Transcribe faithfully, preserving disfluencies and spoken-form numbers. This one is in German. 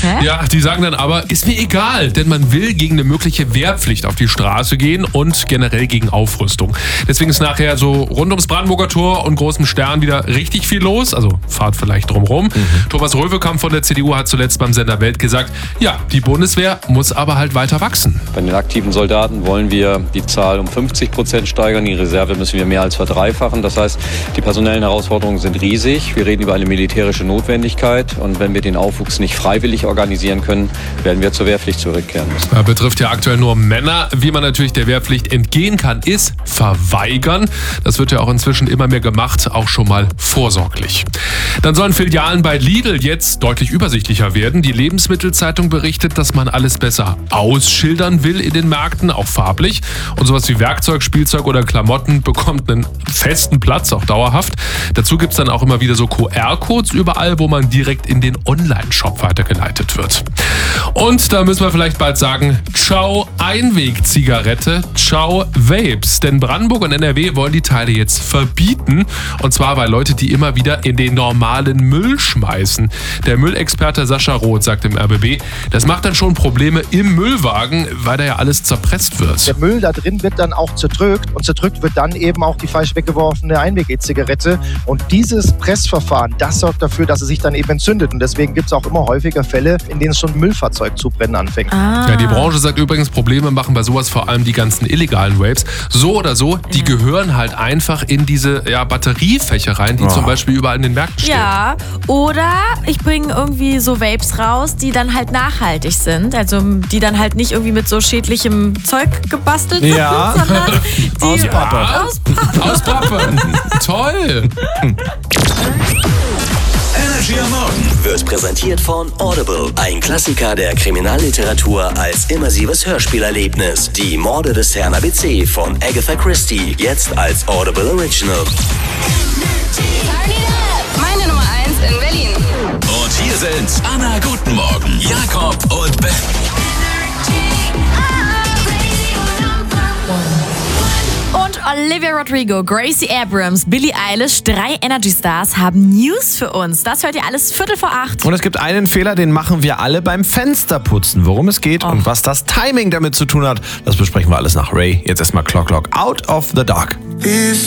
Hä? Ja, die sagen dann aber, ist mir egal, denn man will gegen eine mögliche Wehrpflicht auf die Straße gehen und generell gegen Aufrüstung. Deswegen ist nachher so rund ums Brandenburger Tor und Großem Stern wieder richtig viel los, also fahrt vielleicht drumrum. Mhm. Thomas Röwekamp von der C D U hat zuletzt beim Sender Welt gesagt, ja, die Bundeswehr muss aber halt weiter wachsen. Bei den aktiven Soldaten wollen wir die Zahl um fünfzig Prozent steigern, die Reserve müssen wir mehr als verdreifachen. Das heißt, die personellen Herausforderungen sind riesig. Wir reden über eine militärische Notwendigkeit und wenn wir den Aufwuchs nicht freiwillig organisieren können, werden wir zur Wehrpflicht zurückkehren müssen. Das betrifft ja aktuell nur Männer. Wie man natürlich der Wehrpflicht entgehen kann, ist verweigern. Das wird ja auch inzwischen immer mehr gemacht, auch schon mal vorsorglich. Dann sollen Filialen bei Lidl jetzt deutlich übersichtlicher werden. Die Lebensmittelzeitung berichtet, dass man alles besser ausschildern will in den Märkten, auch farblich. Und sowas wie Werkzeug, Spielzeug oder Klamotten bekommt einen festen Platz, auch dauerhaft. Dazu gibt es dann auch immer wieder so Q R-Codes überall, wo man direkt in den Online-Shop weitergeleitet wird. Und da müssen wir vielleicht bald sagen, ciao Einwegzigarette, ciao Vapes. Denn Brandenburg und N R W wollen die Teile jetzt verbieten. Und zwar, weil Leute die immer wieder in den normalen Müll schmeißen. Der Müllexperte Sascha Roth sagt im R B B, das macht dann schon Probleme im Müllwagen, weil da ja alles zerpresst wird. Der Müll da drin wird dann auch zerdrückt und zerdrückt wird dann eben auch die falsch weggeworfene Einweg-E-Zigarette. Und dieses Pressverfahren, das sorgt dafür, dass es sich dann eben entzündet. Und deswegen gibt es auch immer häufiger Fälle, in denen es schon Müllfahrzeug zu brennen anfängt. Ah. Ja, die Branche sagt übrigens, Probleme machen bei sowas vor allem die ganzen illegalen Vapes. So oder so, die ja. gehören halt einfach in diese ja, Batteriefächer rein, die Oh. zum Beispiel überall in den Märkten stehen. Ja, oder ich bringe irgendwie so Vapes raus, die dann halt nachhaltig sind. Also die dann halt nicht irgendwie mit so schädlichem Zeug gebastelt Ja. sind, sondern die Aus Pappe. Aus Pappe. Aus Pappe. Toll. Energy am Morgen wird präsentiert von Audible. Ein Klassiker der Kriminalliteratur als immersives Hörspielerlebnis. Die Morde des Herrn A B C von Agatha Christie. Jetzt als Audible Original. Meine Nummer eins in Berlin. Und hier sind Anna Guten Morgen, Jakob und Ben. Und Olivia Rodrigo, Gracie Abrams, Billie Eilish, drei Energy Stars haben News für uns. Das hört ihr alles Viertel vor acht. Und es gibt einen Fehler, den machen wir alle beim Fensterputzen. Worum es geht Oh. und was das Timing damit zu tun hat, das besprechen wir alles nach Ray. Jetzt erstmal Clock Clock Out of the Dark.